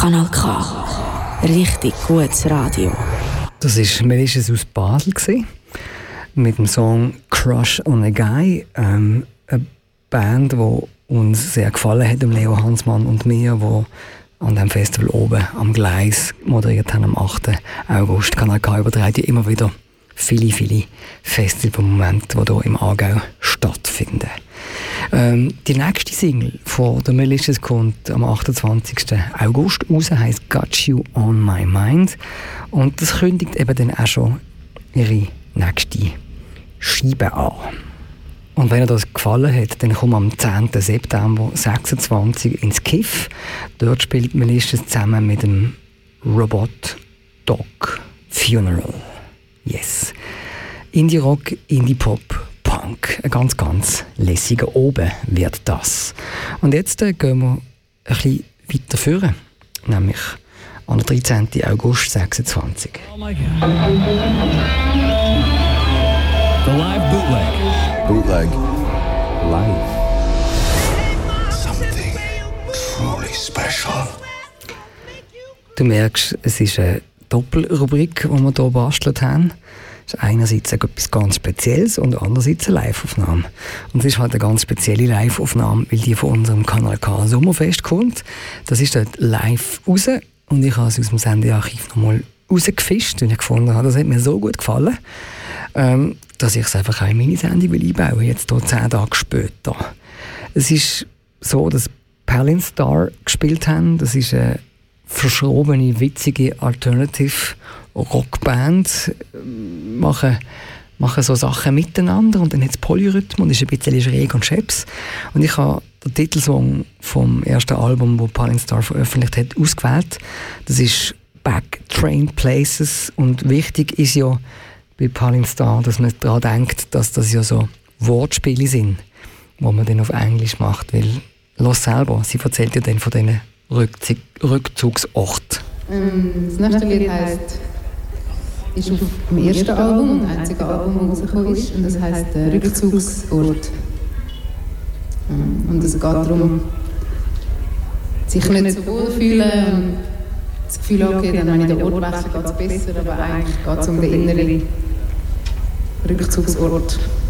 Kanal K. Richtig gutes Radio. Das war Melissa aus Basel mit dem Song «Crush on a Guy». Eine Band, die uns sehr gefallen hat, Leo Hansmann und mir, die an diesem Festival oben am Gleis moderiert haben am 8. August. Kanal K überträgt ja immer wieder viele Festivalmomente, die hier im Aargau stattfinden. Die nächste Single von der Melissa kommt am 28. August raus, heisst «Got You on My Mind». Und das kündigt eben dann auch schon ihre nächste Scheibe an. Und wenn euch das gefallen hat, dann kommt am 10. September 26 ins KIF. Dort spielt Melissa zusammen mit dem Robot Dog Funeral. Yes. Indie-Rock, Indie-Pop, Punk. Ein ganz lässiger Oben wird das. Und jetzt gehen wir ein bisschen weiter führen, nämlich an der 13. August 26. Oh my God. The live bootleg. Bootleg. Live. Something truly special. Du merkst, es ist eine Doppelrubrik, die wir hier bastelt haben. Es ist einerseits etwas ganz Spezielles und andererseits eine Live-Aufnahme. Und es ist halt eine ganz spezielle Live-Aufnahme, weil die von unserem Kanal K Sommerfest kommt. Das ist dort live raus und ich habe es aus dem Sendearchiv nochmal rausgefischt, und ich gefunden habe, das hat mir so gut gefallen, dass ich es einfach auch in meine Sendung einbauen will, jetzt hier 10 Tage später. Es ist so, dass Palin Star gespielt haben. Das ist eine verschrobene, witzige Alternative-Rockband. Machen so Sachen miteinander und dann hat es Polyrhythmen und ist ein bisschen schräg und scheps. Und ich habe den Titelsong vom ersten Album, das Palin Star veröffentlicht hat, ausgewählt. Das ist «Back Train Places», und wichtig ist ja bei Palin Star, dass man daran denkt, dass das ja so Wortspiele sind, die man dann auf Englisch macht, weil los selber, sie erzählt ja dann von diesen Rückzugsort. Das nächste Lied ist auf dem ersten Album, dem einzigen Album, das rausgekommen ist, und das heisst «Rückzugsort». Und es geht darum, sich nicht so wohl fühlen und das Gefühl, okay, dann wenn ich den Ort wechsle, geht es besser, aber eigentlich geht es um den inneren Rückzugsort.